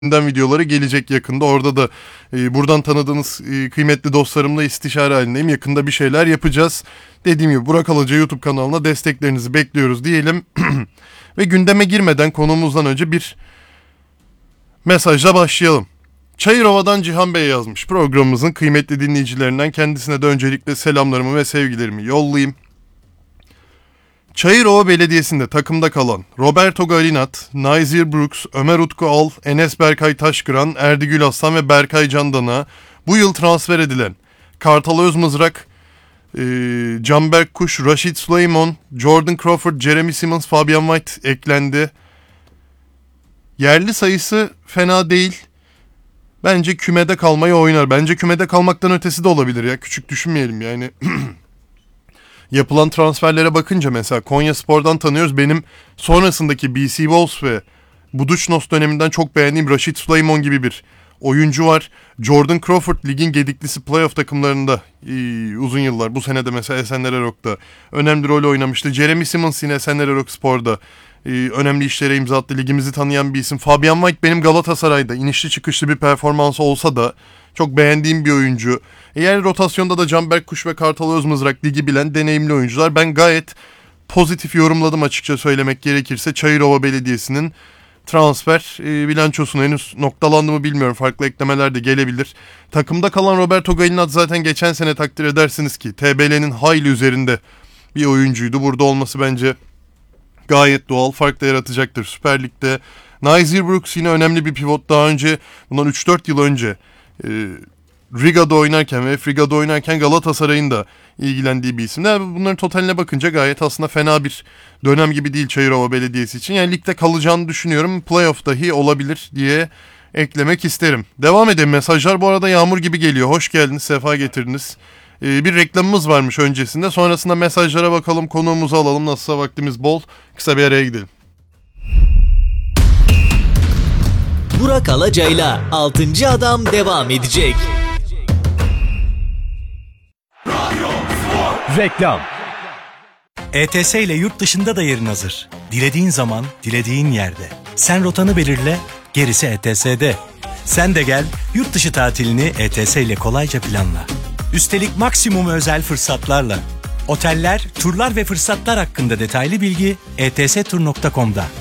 gündem videoları gelecek yakında. Orada da buradan tanıdığınız kıymetli dostlarımla istişare halindeyim. Yakında bir şeyler yapacağız. Dediğim gibi Burak Alaca YouTube kanalına desteklerinizi bekliyoruz diyelim. Ve gündeme girmeden konuğumuzdan önce bir mesajla başlayalım. Çayırova'dan Cihan Bey yazmış. Programımızın kıymetli dinleyicilerinden kendisine de öncelikle selamlarımı ve sevgilerimi yollayayım. Çayırova Belediyesi'nde takımda kalan Roberto Galinat, Nazir Brooks, Ömer Utku Al, Enes Berkay Taşkıran, Erdi Gülaslan ve Berkay Candan'a bu yıl transfer edilen Kartal Özmızrak, Canberk Kuş, Rashid Süleyman, Jordan Crawford, Jeremy Simmons, Fabian White eklendi. Yerli sayısı fena değil. Bence kümede kalmayı oynar. Bence kümede kalmaktan ötesi de olabilir ya. Küçük düşünmeyelim yani. Yapılan transferlere bakınca mesela Konyaspor'dan tanıyoruz. Benim sonrasındaki BC Wolves ve Budućnost döneminden çok beğendiğim Rashid Süleyman gibi bir oyuncu var. Jordan Crawford ligin gediklisi playoff takımlarında uzun yıllar. Bu sene de mesela Esenler Erok'ta önemli rol oynamıştı. Jeremy Simmons yine Esenler Erokspor'da önemli işlere imza attı. Ligimizi tanıyan bir isim. Fabian White benim Galatasaray'da inişli çıkışlı bir performansı olsa da çok beğendiğim bir oyuncu. Eğer rotasyonda da Canberk Kuş ve Kartal Özmızrak ligi bilen deneyimli oyuncular. Ben gayet pozitif yorumladım açıkça söylemek gerekirse. Çayırova Belediyesi'nin transfer bilançosunu henüz noktalandı mı bilmiyorum. Farklı eklemeler de gelebilir. Takımda kalan Roberto Galinat zaten geçen sene takdir edersiniz ki TBL'nin hayli üzerinde bir oyuncuydu. Burada olması bence gayet doğal. Fark da yaratacaktır Süper Lig'de. Nazir Brooks yine önemli bir pivot. Daha önce bundan 3-4 yıl önce Riga'da oynarken ve Friga'da oynarken Galatasaray'ın da ilgilendiği bir isim. Bunların totaline bakınca gayet aslında fena bir dönem gibi değil Çayırova Belediyesi için. Yani ligde kalacağını düşünüyorum. Playoff dahi olabilir diye eklemek isterim. Devam edelim. Mesajlar bu arada yağmur gibi geliyor. Hoş geldiniz, sefa getirdiniz. Bir reklamımız varmış öncesinde. Sonrasında mesajlara bakalım, konuğumuzu alalım. Nasılsa vaktimiz bol. Kısa bir araya gidelim. Burak Alaca'yla 6. Adam devam edecek. Reklam. ETS ile yurt dışında da yerin hazır. Dilediğin zaman, dilediğin yerde. Sen rotanı belirle, gerisi ETS'de. Sen de gel, yurt dışı tatilini ETS ile kolayca planla. Üstelik maksimum özel fırsatlarla. Oteller, turlar ve fırsatlar hakkında detaylı bilgi etstur.com'da.